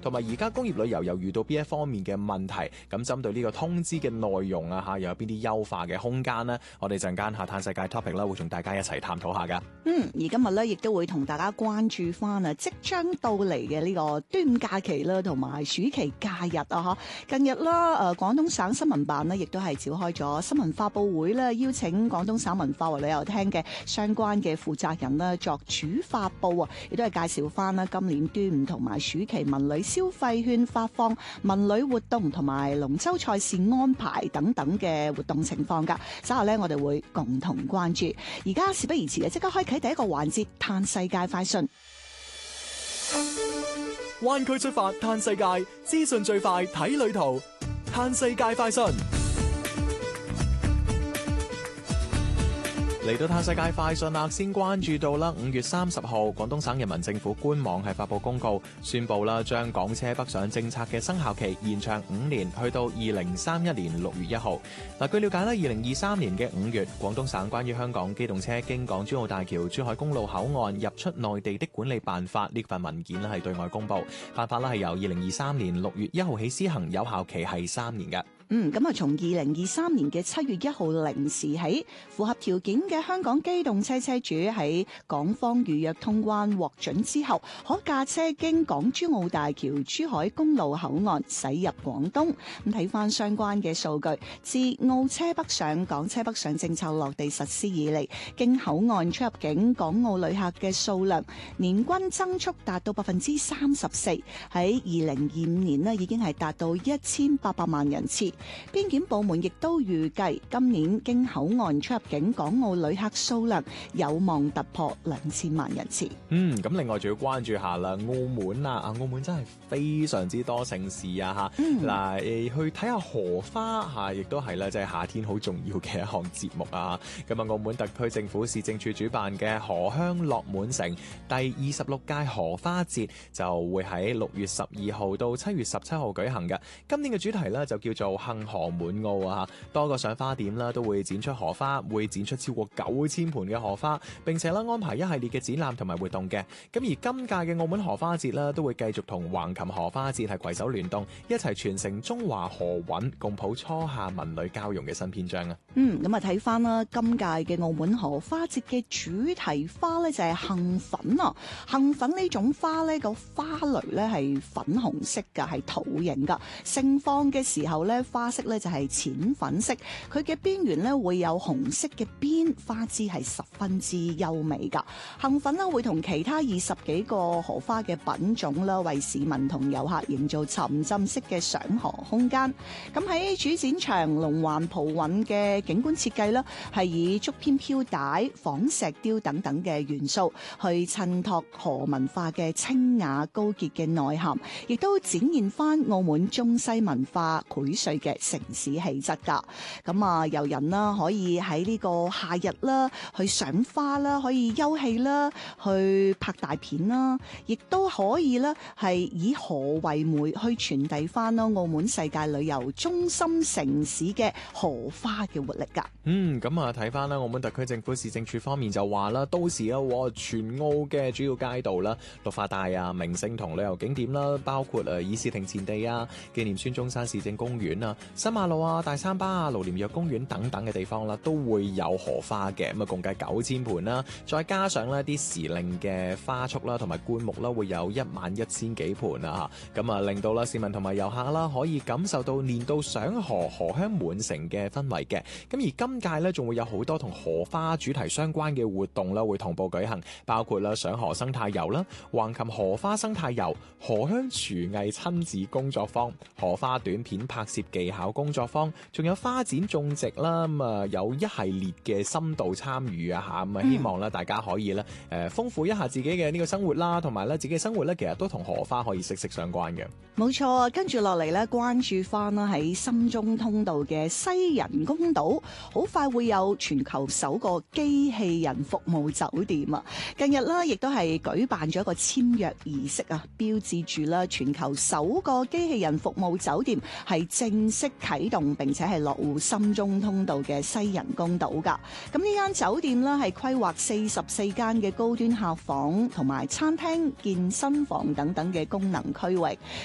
同埋而家工業旅遊又遇到邊一方面嘅問題，咁針對呢個通知嘅內容啊嚇，又有邊啲優化嘅空間呢？我哋陣間下探世界 topic 啦，會同大家一齊探討下噶。 而今日咧亦都會同大家關注翻啊，即將到嚟嘅呢個端午假期啦，同埋暑期假日啊嚇。近日啦，廣東省新聞辦呢亦都係召開咗新聞發佈會啦，邀請廣東省文化和旅遊廳嘅相關嘅負責人啦作主發佈啊，亦都係介紹翻啦今年端午同埋暑期文旅消費券發放、文旅活動同埋龍舟賽事安排等等嘅活動情況㗎。稍後咧，我哋會共同關注。而家事不宜遲嘅，即刻開啟第一個環節，嘆世界快訊。 灣區出發嘆世界，資訊最快睇旅途，嘆世界快訊。嚟到嘆世界快訊啦，先關注到啦，5月30號，廣東省人民政府官網係發布公告，宣布啦將港車北上政策嘅生效期延長5年，去到2031年6月1號。嗱，據了解咧，2023年嘅5月，廣東省關於香港機動車經港珠澳大橋珠海公路口岸入出內地的管理辦法呢份文件咧係對外公布，辦法咧係由2023年6月1號起施行，有效期係3年嘅。 咁啊，從2023年嘅7月1號零時起，符合條件嘅香港機動車車主喺港方預約通關獲准之後，可駕車經港珠澳大橋珠海公路口岸駛入廣東。咁睇翻相關嘅數據，自澳車北上、港車北上政策落地實施以嚟，經口岸出入境港澳旅客嘅數量年均增速達到34%，喺2025年呢已經係達到1800萬人次。邊檢部門亦都預計今年經口岸出入境港澳旅客數量有望突破2000萬人次。 咁另外仲要關注下啦，澳門澳門真係非常之多盛事啊嚇。嗱，去睇下荷花嚇，亦都係啦，即係夏天好重要嘅一項節目啊。咁啊，澳門特區政府市政處主辦嘅荷香樂滿城第26屆荷花節就會喺6月12號到7月17號舉行嘅。今年嘅主題咧就叫做幸荷滿澳啊，多個賞花點啦都會展出荷花，會展出超過9000盆嘅荷花，並且安排一系列嘅展覽同埋活動嘅。咁而今屆嘅澳門荷花節啦，都會繼續同橫琴荷花節係攜手聯動，一齊傳承中華荷韻，共譜初夏文旅交融嘅新篇章啊！ 咁啊睇翻啦，今屆嘅澳門荷花節嘅主題花咧就係杏粉啊！杏粉呢種花咧個花蕾咧係粉紅色㗎，係桃形㗎，盛放嘅時候咧，花色咧就係淺粉色，佢嘅邊緣咧會有紅色嘅邊，花枝係十分之優美噶。杏粉咧會同其他20幾個荷花嘅品種啦，為市民同遊客營造沉浸式嘅賞荷空間。咁喺主展場龍環葡韻嘅景觀設計啦，係以竹編飄帶、仿石雕等等嘅元素去襯托荷文化嘅清雅高潔嘅內涵，亦都展現翻澳門中西文化薈萃嘅城市氣質㗎。咁啊，遊人啦可以喺呢個夏日啦去賞花啦，可以休憩啦，去拍大片啦，亦都可以啦係以荷為媒去傳遞翻啦澳門世界旅遊中心城市嘅荷花嘅活力㗎。 咁啊睇翻啦，澳門特區政府市政處方面就話啦，到時啊全澳嘅主要街道啦、綠化帶啊、名勝同旅遊景點啦，包括議事亭前地啊、紀念孫中山市政公園啊、新馬路啊、大三巴啊、盧廉若公園等等嘅地方啦，都會有荷花嘅。咁啊，共計9000盆啦，再加上呢啲時令嘅花束啦，同埋灌木啦，會有11000幾盆啊。咁啊，令到啦市民同埋遊客啦，可以感受到年度賞荷、荷香滿城嘅氛圍嘅。咁而今屆咧，仲會有好多同荷花主題相關嘅活動啦，會同步舉行，包括啦賞荷生態遊啦、橫琴荷花生態遊、荷香廚藝親子工作坊、荷花短片拍攝技巧工作坊，仲有花展種植啦。咁啊，有一系列嘅深度參與啊嚇。咁啊，希望咧大家可以咧豐富一下自己嘅呢個生活啦，同埋咧自己嘅生活咧其實都同荷花可以息息相關嘅。 冇錯，跟住落嚟咧，關注翻啦喺深中通道嘅西人工島，好快會有全球首個機器人服務酒店啊！近日啦，亦都係舉辦咗一個簽約儀式啊，標誌住啦全球首個機器人服務酒店係正式啟動，並且係落戶深中通道嘅西人工島噶。咁呢間酒店啦係規劃44間嘅高端客房同埋餐廳、健身房等等嘅功能區域，